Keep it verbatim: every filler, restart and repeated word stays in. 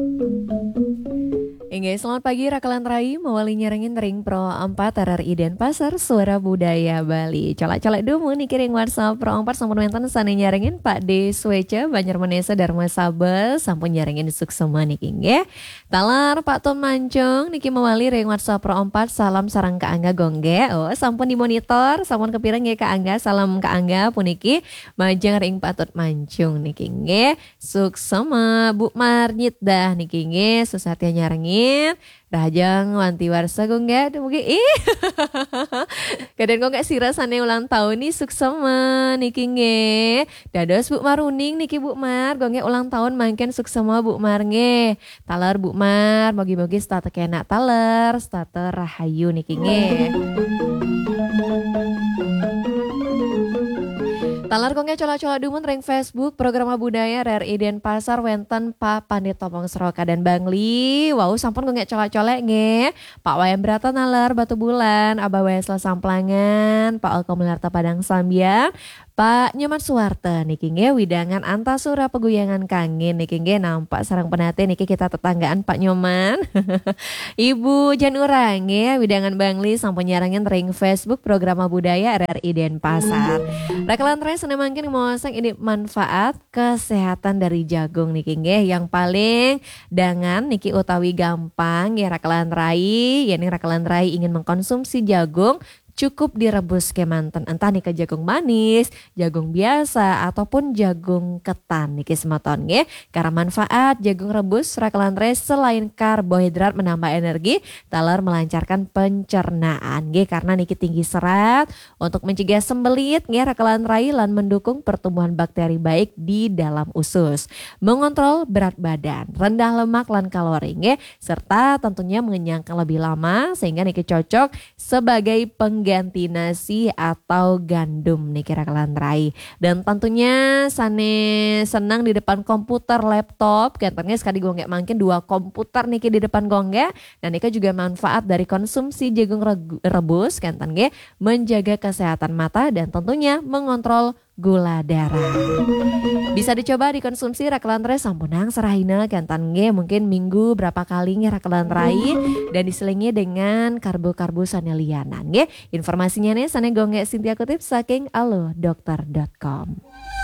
Inge, selamat pagi Rakalan Rai, mewali nyerengin ring pro empat R R I Denpasar, Suara Budaya Bali. Colak-colak dulu nih kiring WhatsApp pro empat sampun wenten sane nyerengin Pak D. Swece, Banjar Manesa Dharma Sabel, sampun nyerengin suksema nih Inge. Talar Pak Tom Mancung, niki mewali ring WhatsApp pro empat, salam sarang Kak Angga Gongge. Oh, sampun dimonitor, sampun kepireng ya Kak Angga, salam Kak Angga puniki, majang ring Pak Tot Mancung nih Inge. Suksema Bu Marnyit dah nih Inge, susatnya nyerengin. Rajang wanti warsa gue nggak mungkin ih kadang gue nggak sih rasanya ulang tahun nih suksema niki nge dados Bu Maruning niki Bu Mar gue nggak ulang tahun makin suksema Bu Mar nge taler Bu Mar mogi-mogi starter kena taler starter rahayu niki nge. Talar kongnya cola-cola dumun ring Facebook program budaya R R I Denpasar wenten Pak Pandit Topong Seroka dan Bangli. Wow sampun kongnya cola-colek nge. Pak Wayam Brata nalar Batu Bulan, Abah Wesla Samplangan, Pak Alko Melarta Padang Sambiang, Pak Nyoman Suwarte niki nge widangan Antasura Peguyangan Kangin niki nge nampak sarang penate niki kita tetanggaan Pak Nyoman. Ibu Jan Urang nge widangan Bangli sampun nyarangin ring Facebook program budaya R R I Denpasar. Rakalan Senang makin mewasang ini manfaat kesehatan dari jagung niki nggih yang paling dengan niki utawi gampang ya rakalan rai ya nih rakalan rai ingin mengkonsumsi jagung cukup direbus kemanten entah nih ke jagung manis, jagung biasa ataupun jagung ketan niki semeton nggih. Karena manfaat jagung rebus rakalan rai selain karbohidrat menambah energi, taler melancarkan pencernaan nggih karena niki tinggi serat untuk mencegah sembelit nggih rakalan rai lan mendukung pertumbuhan bakteri baik di dalam usus, mengontrol berat badan, rendah lemak lan kalori nggih serta tentunya mengenyangkan lebih lama sehingga niki cocok sebagai peng ganti nasi atau gandum nih kira kalian rai. Dan tentunya sane senang di depan komputer laptop katanya sekali gue nggak makin dua komputer nih di depan gongga. Dan Nika juga manfaat dari konsumsi jagung rebus kan menjaga kesehatan mata dan tentunya mengontrol gula darah. Bisa dicoba dikonsumsi rakalan rai sampunang serahina kantan nge mungkin minggu berapa kalinya rakalan rai dan diselingi dengan karbo-karbo sanelianan nge. Informasinya nih sana gonge Sintia kutip saking alodokter dot com.